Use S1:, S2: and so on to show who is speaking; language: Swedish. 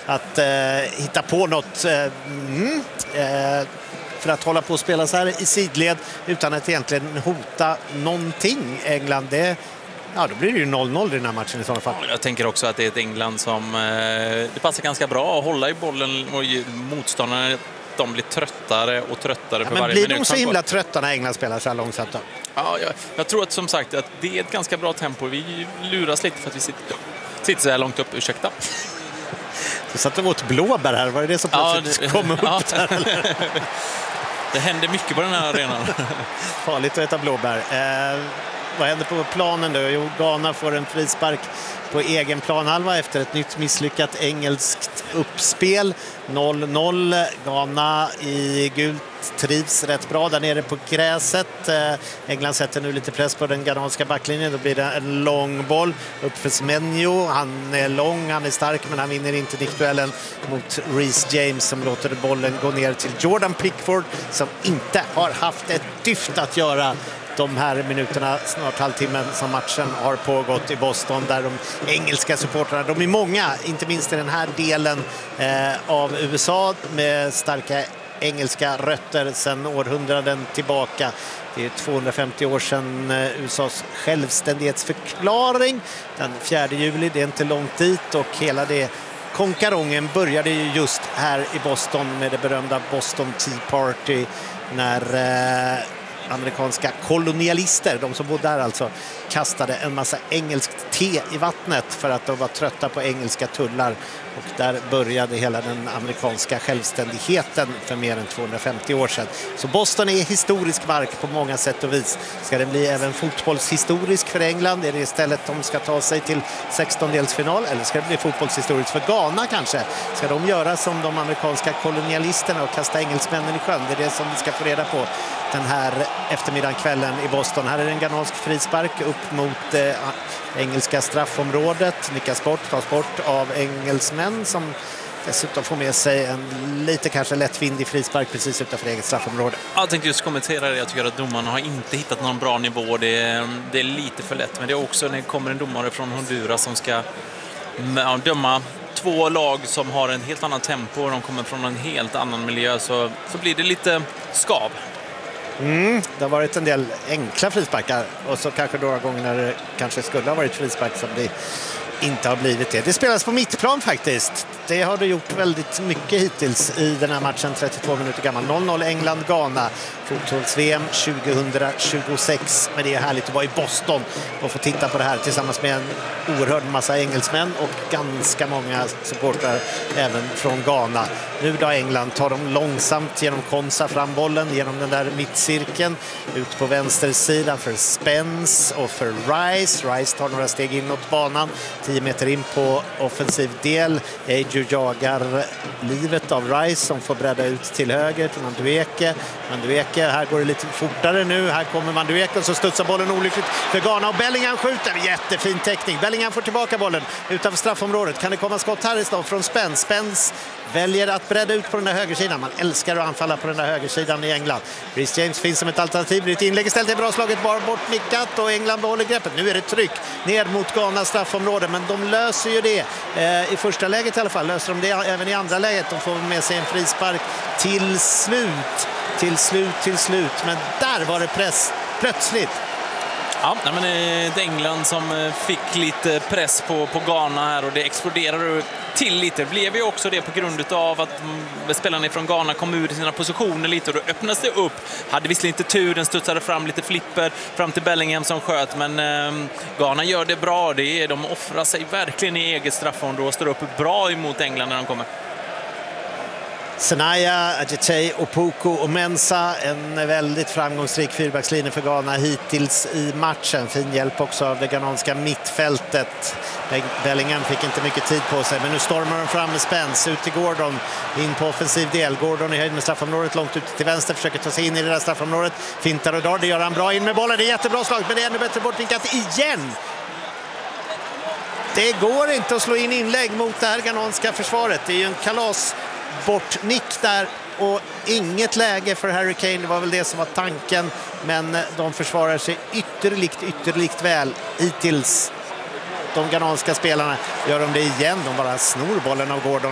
S1: att hitta på något för att hålla på och spela så här i sidled utan att egentligen hota någonting. England, då blir det ju 0-0 i den här matchen i sådana fall.
S2: Jag tänker också att det är ett England som det passar ganska bra att hålla i bollen, och motståndarna, de blir tröttare och tröttare för varje minut.
S1: Blir de så himla trötta när England spelar så här långsamt då?
S2: Ja, jag tror att, som sagt, att det är ett ganska bra tempo. Vi luras lite för att vi sitter så här långt upp. Ursäkta.
S1: Du satt och åt blåbär här. Var det som plötsligt kom upp där? Eller?
S2: Det händer mycket på den här arenan.
S1: Farligt att äta blåbär. Vad händer på planen då? Jo, Ghana får en frispark på egen planhalva efter ett nytt misslyckat engelskt uppspel. 0-0. Ghana i gult trivs rätt bra där nere på gräset. England sätter nu lite press på den ghananska backlinjen. Då blir det en lång boll upp för Semenyo. Han är lång, han är stark, men han vinner inte nickduellen mot Reece James som låter bollen gå ner till Jordan Pickford som inte har haft ett dyft att göra de här minuterna, snart halvtimmen som matchen har pågått i Boston, där de engelska supportrarna, de är många, inte minst i den här delen av USA med starka engelska rötter sedan århundraden tillbaka. Det är 250 år sedan USAs självständighetsförklaring den 4 juli, det är inte långt dit, och hela det konkarongen började ju just här i Boston med det berömda Boston Tea Party när amerikanska kolonialister, de som bodde där alltså, kastade en massa engelskt te i vattnet för att de var trötta på engelska tullar, och där började hela den amerikanska självständigheten för mer än 250 år sedan. Så Boston är historisk mark på många sätt och vis. Ska den bli även fotbollshistorisk för England? Är det istället de ska ta sig till 16-delsfinal, eller ska det bli fotbollshistoriskt för Ghana kanske? Ska de göra som de amerikanska kolonialisterna och kasta engelsmännen i sjön? Det är det som vi ska få reda på den här eftermiddagen, kvällen i Boston. Här är det en ghanansk frispark upp mot engelska straffområdet. Nickas bort, tas bort av engelsmän som dessutom får med sig en lite kanske lättvindig frispark precis utanför eget straffområde.
S2: Jag tänkte just kommentera det. Jag tycker att domarna har inte hittat någon bra nivå. Det är lite för lätt. Men det är också när det kommer en domare från Honduras som ska döma två lag som har en helt annan tempo och de kommer från en helt annan miljö, så blir det lite skav.
S1: Det har varit en del enkla frisparkar och så kanske några gånger när det kanske skulle ha varit frispark som det inte har blivit det. Det spelas på mittplan faktiskt. Det har det gjort väldigt mycket hittills i den här matchen, 32 minuter gammal. 0-0 England-Ghana, fotbolls-VM 2026. Men det är härligt att vara i Boston och få titta på det här tillsammans med en oerhörd massa engelsmän och ganska många supportrar även från Ghana. Nu då England tar de långsamt genom Konsa fram bollen genom den där mittcirkeln ut på vänstersidan för Spence och för Rice. Rice tar några steg inåt banan, 10 meter in på offensiv del. Eju jagar livet av Rice som får bredda ut till höger till Madueke. Madueke, här går det lite fortare nu. Här kommer Madueke och så studsar bollen olyckligt för Ghana och Bellingham skjuter. Jättefin täckning. Bellingham får tillbaka bollen utanför straffområdet. Kan det komma skott här istället från Spence? Spence väljer att bredda ut på den där högersidan. Man älskar att anfalla på den där högersidan i England. Reece James finns som ett alternativ. Det är ett inlägg istället, är bra slaget, bara bort nickat och England behåller greppet. Nu är det tryck ner mot Ghanas straffområde, men de löser ju det i första läget i alla fall. Löser de det även i andra läget. De får med sig en frispark till slut. Men där var det press plötsligt.
S2: Ja, men det är England som fick lite press på Ghana här och det exploderade till lite. Det blev ju också det på grund av att spelarna från Ghana kom ur sina positioner lite och då öppnades det upp. Hade visserligen inte tur, den studsade fram lite flipper fram till Bellingham som sköt, men Ghana gör det bra. De offrar sig verkligen i eget straffområde och står upp bra emot England när de kommer.
S1: Senaya, Ajete, Opoku och Mensah, en väldigt framgångsrik fyrbackslinje för Ghana hittills i matchen. Fin hjälp också av det ghananska mittfältet. Bellingham fick inte mycket tid på sig, men nu stormar de fram med Spence ut till Gordon, in på offensiv del. Gordon i höjd med straffområdet, långt ut till vänster, försöker ta sig in i det där straffområdet. Fintar och drar, det gör han bra, in med bollen, det är jättebra slag, men det är ännu bättre bortvinkat igen. Det går inte att slå in inlägg mot det här ghananska försvaret. Det är ju en kalas bortnick där och inget läge för Harry Kane. Det var väl det som var tanken, men de försvarar sig ytterligt väl hittills. De ghananska spelarna gör de det igen. De bara snor bollen av Gordon.